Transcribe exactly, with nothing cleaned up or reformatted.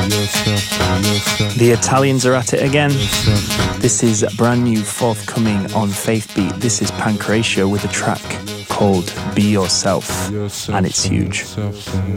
The Italians are at it again. This is brand new forthcoming on Faith Beat. This is Pancratio with a track called Be Yourself, and it's huge.